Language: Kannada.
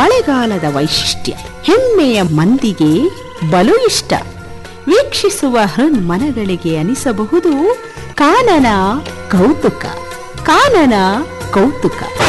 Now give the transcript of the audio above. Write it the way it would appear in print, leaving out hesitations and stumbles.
ಮಳೆಗಾಲದ ವೈಶಿಷ್ಟ್ಯ ಹೆಮ್ಮೆಯ ಮಂದಿಗೆ ಬಲು ಇಷ್ಟ. ವೀಕ್ಷಿಸುವ ಮನಗಳಿಗೆ ಅನಿಸಬಹುದು ಕಾನನ ಕೌತುಕ.